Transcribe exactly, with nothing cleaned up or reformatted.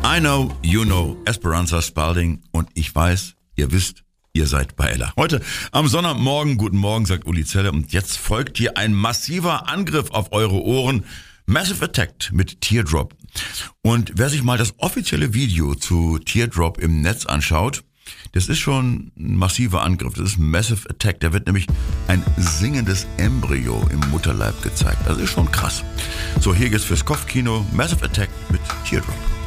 I know, you know, Esperanza Spalding und ich weiß, ihr wisst, ihr seid bei Ella. Heute am Sonntagmorgen, guten Morgen, sagt Uli Zeller und jetzt folgt hier ein massiver Angriff auf eure Ohren. Massive Attack mit Teardrop. Und wer sich mal das offizielle Video zu Teardrop im Netz anschaut, das ist schon ein massiver Angriff. Das ist Massive Attack. Da wird nämlich ein singendes Embryo im Mutterleib gezeigt. Das ist schon krass. So, hier geht's fürs Kopfkino. Massive Attack mit Teardrop.